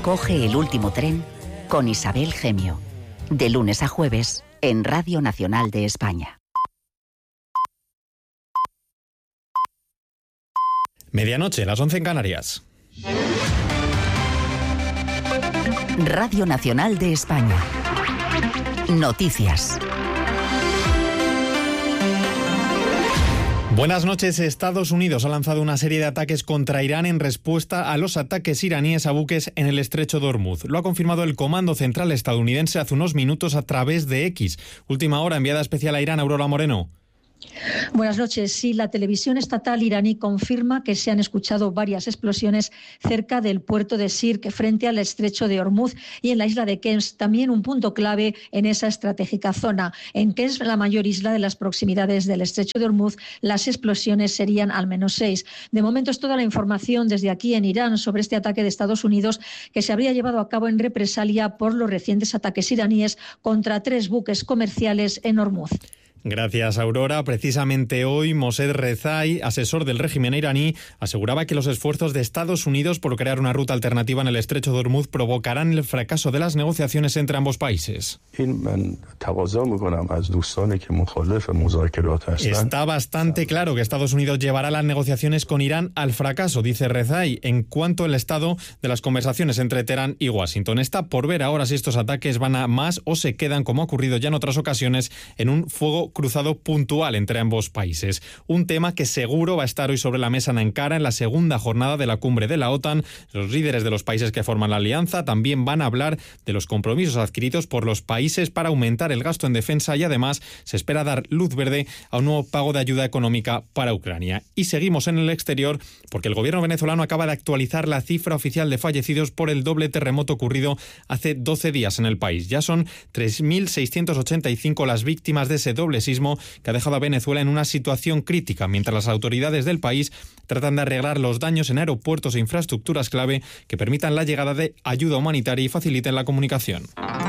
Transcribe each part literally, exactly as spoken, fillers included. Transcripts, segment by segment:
Coge el último tren con Isabel Gemio. De lunes a jueves en Radio Nacional de España. Medianoche, las once en Canarias. Radio Nacional de España. Noticias. Buenas noches. Estados Unidos ha lanzado una serie de ataques contra Irán en respuesta a los ataques iraníes a buques en el estrecho de Hormuz. Lo ha confirmado el Comando Central estadounidense hace unos minutos a través de X. Última hora, enviada especial a Irán, Aurora Moreno. Buenas noches. Sí, la televisión estatal iraní confirma que se han escuchado varias explosiones cerca del puerto de Sirk, frente al estrecho de Hormuz, y en la isla de Kens, también un punto clave en esa estratégica zona. En Kens, la mayor isla de las proximidades del estrecho de Hormuz, las explosiones serían al menos seis. De momento es toda la información desde aquí en Irán sobre este ataque de Estados Unidos, que se habría llevado a cabo en represalia por los recientes ataques iraníes contra tres buques comerciales en Hormuz. Gracias, Aurora. Precisamente hoy, Mossad Rezai, asesor del régimen iraní, aseguraba que los esfuerzos de Estados Unidos por crear una ruta alternativa en el estrecho de Hormuz provocarán el fracaso de las negociaciones entre ambos países. Está bastante claro que Estados Unidos llevará las negociaciones con Irán al fracaso, dice Rezai, en cuanto al estado de las conversaciones entre Teherán y Washington. Está por ver ahora si estos ataques van a más o se quedan, como ha ocurrido ya en otras ocasiones, en un fuego cruzado puntual entre ambos países. Un tema que seguro va a estar hoy sobre la mesa en Ankara en la segunda jornada de la cumbre de la OTAN. Los líderes de los países que forman la alianza también van a hablar de los compromisos adquiridos por los países para aumentar el gasto en defensa y además se espera dar luz verde a un nuevo pago de ayuda económica para Ucrania. Y seguimos en el exterior porque el gobierno venezolano acaba de actualizar la cifra oficial de fallecidos por el doble terremoto ocurrido hace doce días en el país. Ya son tres mil seiscientos ochenta y cinco las víctimas de ese doble sismo que ha dejado a Venezuela en una situación crítica, mientras las autoridades del país tratan de arreglar los daños en aeropuertos e infraestructuras clave que permitan la llegada de ayuda humanitaria y faciliten la comunicación.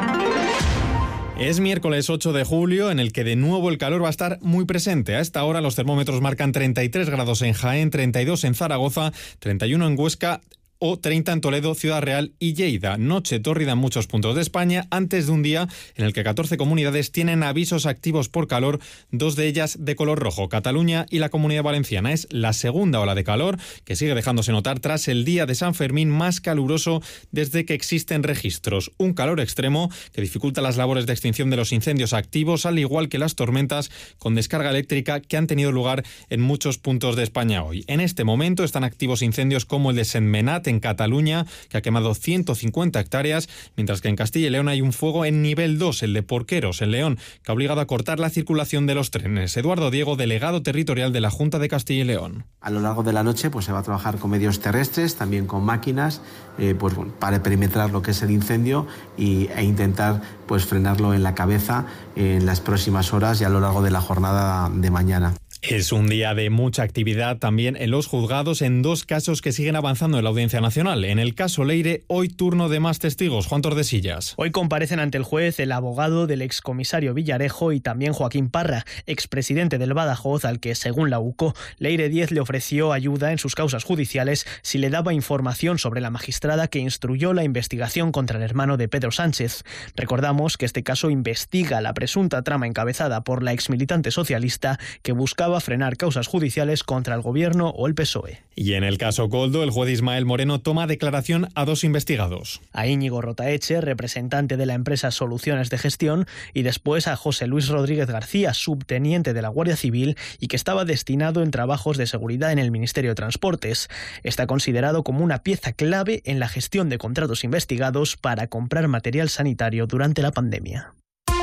Es miércoles ocho de julio, en el que de nuevo el calor va a estar muy presente. A esta hora los termómetros marcan treinta y tres grados en Jaén, treinta y dos en Zaragoza, treinta y uno en Huesca o treinta en Toledo, Ciudad Real y Lleida. Noche tórrida en muchos puntos de España, antes de un día en el que catorce comunidades tienen avisos activos por calor, dos de ellas de color rojo, Cataluña y la Comunidad Valenciana. Es la segunda ola de calor que sigue dejándose notar tras el día de San Fermín más caluroso desde que existen registros. Un calor extremo que dificulta las labores de extinción de los incendios activos, al igual que las tormentas con descarga eléctrica que han tenido lugar en muchos puntos de España hoy. En este momento están activos incendios como el de Sentmenat en Cataluña, que ha quemado ciento cincuenta hectáreas, mientras que en Castilla y León hay un fuego en nivel dos, el de Porqueros, en León, que ha obligado a cortar la circulación de los trenes. Eduardo Diego, delegado territorial de la Junta de Castilla y León. A lo largo de la noche pues se va a trabajar con medios terrestres, también con máquinas, eh, pues, para perimetrar lo que es el incendio y, e intentar pues frenarlo en la cabeza en las próximas horas y a lo largo de la jornada de mañana. Es un día de mucha actividad también en los juzgados en dos casos que siguen avanzando en la Audiencia Nacional. En el caso Leire, hoy turno de más testigos. Juan Tordesillas. Hoy comparecen ante el juez el abogado del excomisario Villarejo y también Joaquín Parra, expresidente del Badajoz, al que, según la U C O, Leire Díez le ofreció ayuda en sus causas judiciales si le daba información sobre la magistrada que instruyó la investigación contra el hermano de Pedro Sánchez. Recordamos que este caso investiga la presunta trama encabezada por la exmilitante socialista que buscaba a frenar causas judiciales contra el gobierno o el P S O E. Y en el caso Koldo, el juez Ismael Moreno toma declaración a dos investigados. A Íñigo Rotaeche, representante de la empresa Soluciones de Gestión, y después a José Luis Rodríguez García, subteniente de la Guardia Civil y que estaba destinado en trabajos de seguridad en el Ministerio de Transportes. Está considerado como una pieza clave en la gestión de contratos investigados para comprar material sanitario durante la pandemia.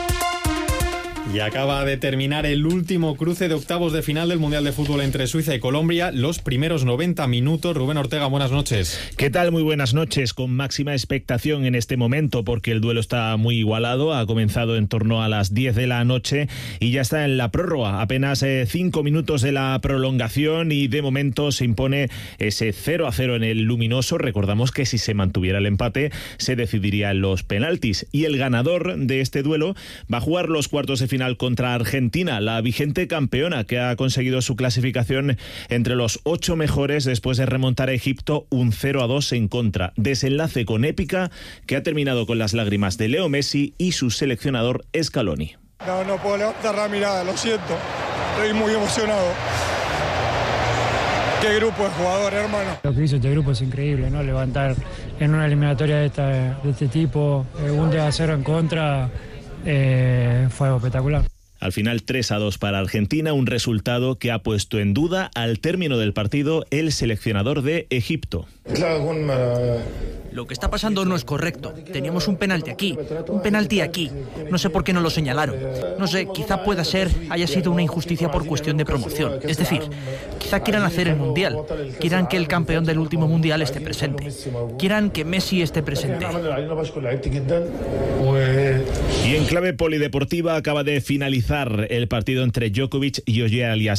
Y acaba de terminar el último cruce de octavos de final del Mundial de Fútbol entre Suiza y Colombia. Los primeros noventa minutos. Rubén Ortega, buenas noches. ¿Qué tal? Muy buenas noches. Con máxima expectación en este momento porque el duelo está muy igualado. Ha comenzado en torno a las diez de la noche y ya está en la prórroga. Apenas eh, cinco minutos de la prolongación y de momento se impone ese cero a cero en el luminoso. Recordamos que si se mantuviera el empate se decidiría en los penaltis. Y el ganador de este duelo va a jugar los cuartos de final final contra Argentina, la vigente campeona que ha conseguido su clasificación entre los ocho mejores después de remontar a Egipto un cero a dos en contra. Desenlace con épica que ha terminado con las lágrimas de Leo Messi y su seleccionador Scaloni. No, no puedo levantar la mirada, lo siento. Estoy muy emocionado. Qué grupo de jugadores, hermano. Lo que hizo este grupo es increíble, ¿no? Levantar en una eliminatoria de, esta, de este tipo, eh, un dos a cero en contra, eh, fue algo espectacular. Al final tres a dos para Argentina, un resultado que ha puesto en duda al término del partido el seleccionador de Egipto. Lo que está pasando no es correcto. Teníamos un penalti aquí, un penalti aquí. No sé por qué no lo señalaron. No sé, quizá pueda ser, haya sido una injusticia por cuestión de promoción. Es decir, quizá quieran hacer el Mundial. Quieran que el campeón del último Mundial esté presente. Quieran que Messi esté presente. Y en clave polideportiva acaba de finalizar el partido entre Djokovic y Auger-Aliassime.